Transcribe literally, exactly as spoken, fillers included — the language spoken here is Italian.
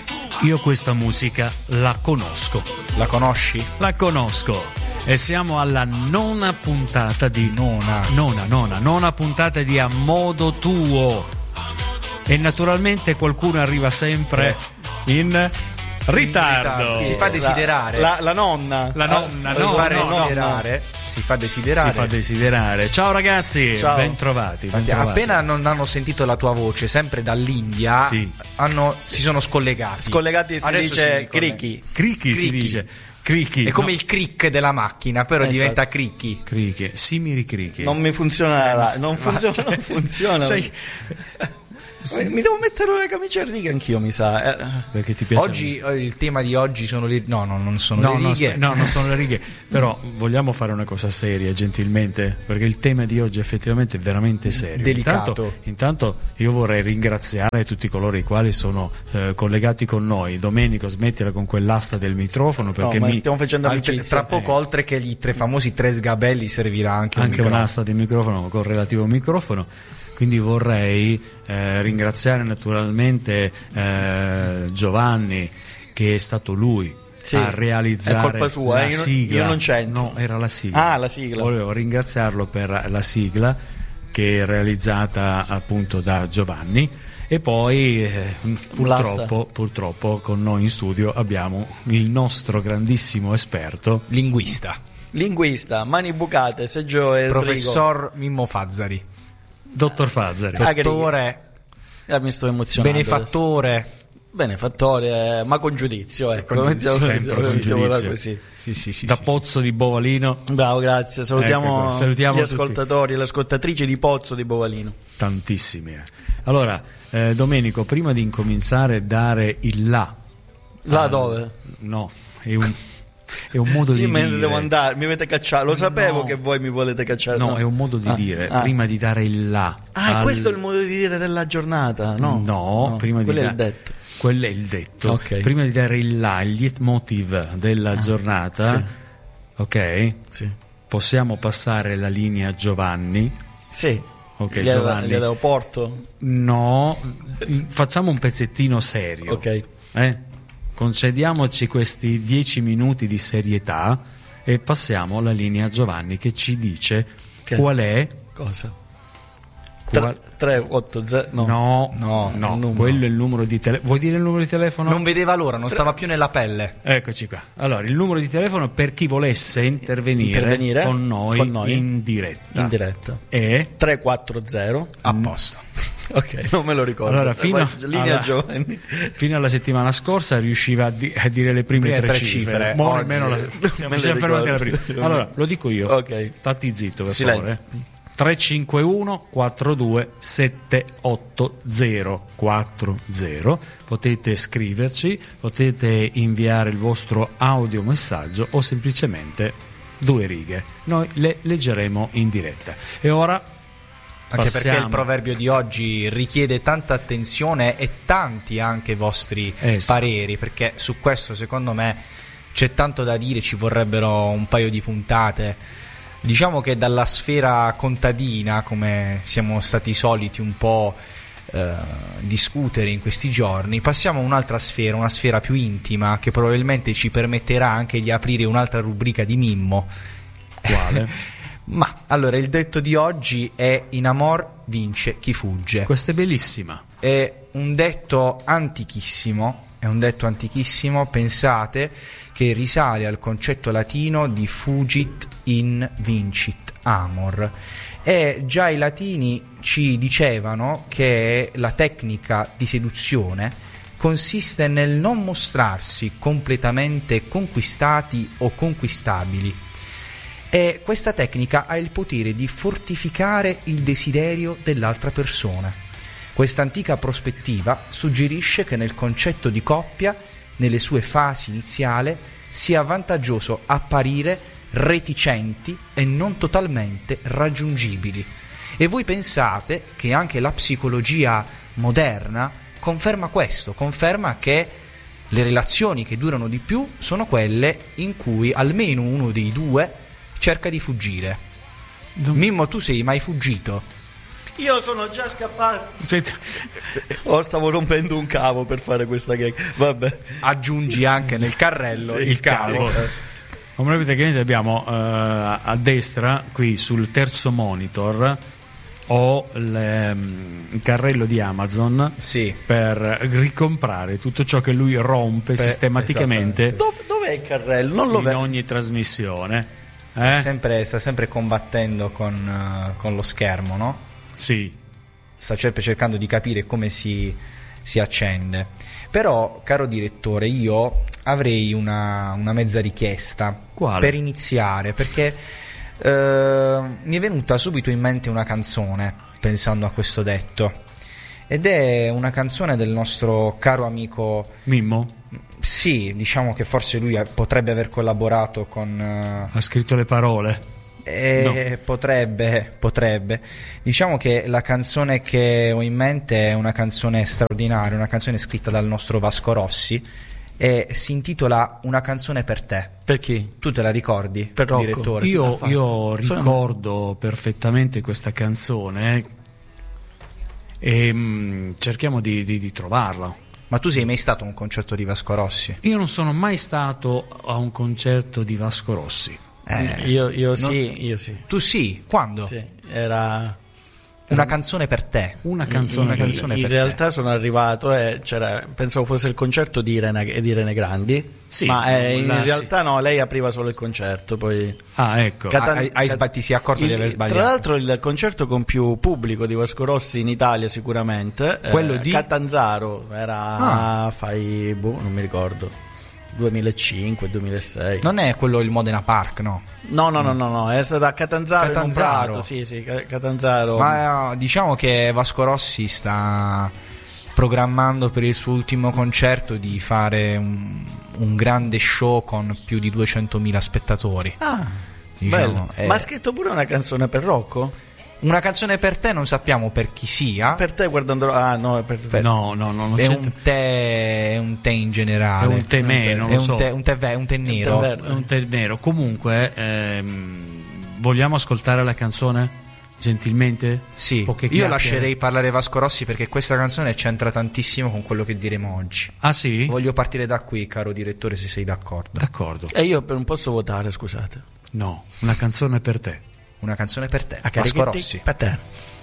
Io questa musica la conosco. La conosci? La conosco. E siamo alla nona puntata di Nona. Nona, nona, nona puntata di A Modo Tuo. E naturalmente qualcuno arriva sempre in ritardo. Si fa desiderare. La, la, la nonna. La nonna, si no, fa no, desiderare. Si fa desiderare. Si fa desiderare. Ciao ragazzi, Ciao. ben trovati. Ben Infatti, trovati. appena non hanno sentito la tua voce, sempre dall'India, Sì. hanno, si sono scollegati. Scollegati si Adesso dice si ricollega. crichi. Cricchi si Cricchi. dice. Cricchi. È come no. il crick della macchina, però Esatto. diventa cricchi. Cricchi. Simili cricchi. Non mi funziona, la- non funziona, non funziona. Sai, Mi- Mi devo mettere le camicie a righe anch'io, mi sa. Eh, perché ti piace? Oggi eh, il tema di oggi sono le no, no, non sono No, le no, righe. aspe- no, non sono le righe. Però vogliamo fare una cosa seria, gentilmente, perché il tema di oggi effettivamente è veramente serio. Delicato. Intanto, intanto io vorrei ringraziare tutti coloro i quali sono eh, collegati con noi. Domenico, smettila con quell'asta del microfono, perché no, ma mi... stiamo facendo Altre- amicizia. tra poco, oltre che i tre famosi tre sgabelli, servirà anche, un anche microfono. un'asta di microfono con relativo microfono. Quindi vorrei eh, ringraziare naturalmente eh, Giovanni, che è stato lui Sì, a realizzare è colpa sua, la eh, io non- sigla. io non c'entro. No, era la sigla. Ah, la sigla. Volevo ringraziarlo per la sigla, che è realizzata appunto da Giovanni. E poi eh, purtroppo, purtroppo con noi in studio abbiamo il nostro grandissimo esperto, Linguista, Linguista, mani bucate, Sergio e professor Mimmo Fazzari, dottor Fazzari. Ah, che dottore, Ah, mi sto emozionando. benefattore. adesso. Benefattore, eh, ma con giudizio, ecco. Con- mettiamo- sempre con mettiamola giudizio. così. Sì, sì, sì, Da sì, Pozzo di Bovalino. Bravo, grazie. Salutiamo, Ecco qua, salutiamo gli tutti. ascoltatori e le ascoltatrici di Pozzo di Bovalino. Tantissimi. eh. Allora, eh, Domenico, prima di incominciare, dare il là. Là Ah, dove? No, è un, è un modo di Io me ne dire. devo andare, mi avete cacciato. Lo sapevo No. che voi mi volete cacciare. No, è un modo di Ah, dire. ah. Prima di dare il là. Ah, al- questo è il modo di dire della giornata? No, No, prima di quello è da- il detto. Quello è il detto. Ok. Prima di dare il là, il leitmotiv della giornata, sì. ok? Sì. Possiamo passare la linea a Giovanni. Sì. Ok, Gli Giovanni. L'aeroporto? No, facciamo un pezzettino serio. Ok. Eh? Concediamoci questi dieci minuti di serietà e passiamo la linea a Giovanni, che ci dice Che? qual è. Cosa? qual- tre otto zero No. No, No, no, il numero. quello è il numero di telefono. Vuoi dire il numero di telefono? Non vedeva l'ora, non stava più nella pelle. Eccoci qua. Allora, il numero di telefono per chi volesse intervenire, Intervenire con, noi con noi in diretta. In diretta. È tre quattro zero A posto. Ok, non me lo ricordo. allora, fino, Poi, linea alla, Giovanni. fino alla settimana scorsa riusciva a, di- a dire le prime Prime tre, tre cifre. cifre. Mo' Oggi nemmeno la, non siamo me ci le siamo fermati alla ricordo. prima. Allora, lo dico io. Ok. Stati zitto, per Silenzio. favore. tre cinque uno quattro due sette otto zero quattro zero. Potete scriverci, potete inviare il vostro audiomessaggio o semplicemente due righe. Noi le leggeremo in diretta. E ora Anche perché passiamo- il proverbio di oggi richiede tanta attenzione e tanti anche vostri Eh, sì. pareri, perché su questo secondo me c'è tanto da dire, ci vorrebbero un paio di puntate. Diciamo che dalla sfera contadina, come siamo stati soliti un po' eh, discutere in questi giorni, passiamo a un'altra sfera, una sfera più intima, che probabilmente ci permetterà anche di aprire un'altra rubrica di Mimmo. Quale? Ma allora, il detto di oggi è: in amor vince chi fugge. Questa è bellissima. È un detto antichissimo, è un detto antichissimo, pensate, che risale al concetto latino di fugit in vincit amor. E già i latini ci dicevano che la tecnica di seduzione consiste nel non mostrarsi completamente conquistati o conquistabili. E questa tecnica ha il potere di fortificare il desiderio dell'altra persona. Questa antica prospettiva suggerisce che nel concetto di coppia, nelle sue fasi iniziali, sia vantaggioso apparire reticenti e non totalmente raggiungibili. E voi pensate che anche la psicologia moderna conferma questo, conferma che le relazioni che durano di più sono quelle in cui almeno uno dei due cerca di fuggire. Mimmo, tu sei mai fuggito? Io sono già scappato. Senti, Oh, stavo rompendo un cavo per fare questa gag. Vabbè. Aggiungi anche nel carrello Sì, il il cavo. cavo. come praticamente abbiamo eh, a destra, qui sul terzo monitor, ho il, mm, il carrello di Amazon Sì. per ricomprare tutto ciò che lui rompe Beh, sistematicamente Dov- dov'è il carrello? Non lo in vedo. ogni trasmissione. Sta Eh? sempre, sta sempre combattendo con, eh, con lo schermo, no? Sì. Sta sempre cercando di capire come si, si accende. Però, caro direttore, io avrei una, una mezza richiesta. Quale? Per iniziare, perché eh, mi è venuta subito in mente una canzone pensando a questo detto, ed è una canzone del nostro caro amico. Mimmo Sì, diciamo che forse lui ha- potrebbe aver collaborato con eh, ha scritto le parole. Eh, potrebbe, potrebbe. Diciamo che la canzone che ho in mente è una canzone straordinaria, una canzone scritta dal nostro Vasco Rossi e si intitola Una canzone per te. Per chi? Tu te la ricordi, Per Rocco. direttore? Io, fa- io Sono- ricordo perfettamente questa canzone e mm, cerchiamo di, di- di trovarla. Ma tu sei mai stato a un concerto di Vasco Rossi? Io non sono mai stato a un concerto di Vasco Rossi. Eh, Io, io no- sì, io sì. Tu sì, quando? Sì, era... Una canzone per te. Una canzone, Una per- canzone in per realtà sono arrivato e c'era, pensavo fosse il concerto di Irene, di Irene Grandi, Sì, ma eh, in là, sì. realtà no, lei apriva solo il concerto, poi Ah, ecco. Cat- hai- hai sba- ti sei accorto il- di aver sbagliato. Tra l'altro il concerto con più pubblico di Vasco Rossi in Italia sicuramente, Quello eh, di? Catanzaro, era Ah. fai boh, non mi ricordo, duemilacinque duemilasei. Non è quello il Modena Park, no? No, no, no, no, no, è stato a Catanzaro, in un Catanzaro. prato, sì, sì, Ca- Catanzaro. Ma eh, diciamo che Vasco Rossi sta programmando per il suo ultimo concerto di fare un, un grande show con più di duecentomila spettatori. Ah, Diciamo, bello. eh. Ma ha scritto pure una canzone per Rocco? Una canzone per te, non sappiamo per chi sia. Per te guardando... Ah, no, è per... Per- No, no, no, non è c'è. un tè, è un tè in generale. È un tè me, non È lo un so. tè, un tè, ve- un tè nero. verde. È un tè nero. Comunque, ehm, vogliamo ascoltare la canzone? Gentilmente? Sì, Poche io chiacchiere. lascerei parlare Vasco Rossi perché questa canzone c'entra tantissimo con quello che diremo oggi. Ah, sì? Voglio partire da qui, caro direttore, se sei d'accordo. D'accordo. E io non posso votare, scusate. No, una canzone per te. Una canzone per te, A Vasco carichetti Rossi. per te.